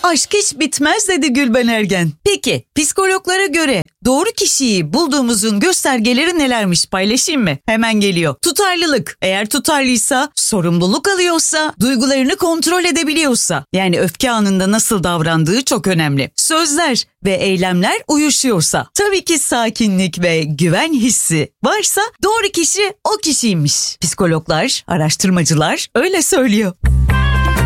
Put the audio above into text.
Aşk hiç bitmez dedi Gülben Ergen. Peki psikologlara göre doğru kişiyi bulduğumuzun göstergeleri nelermiş, paylaşayım mı? Hemen geliyor. Tutarlılık. Eğer tutarlıysa, sorumluluk alıyorsa, duygularını kontrol edebiliyorsa, yani öfke anında nasıl davrandığı çok önemli. Sözler ve eylemler uyuşuyorsa, tabii ki sakinlik ve güven hissi varsa doğru kişi o kişiymiş. Psikologlar, araştırmacılar öyle söylüyor.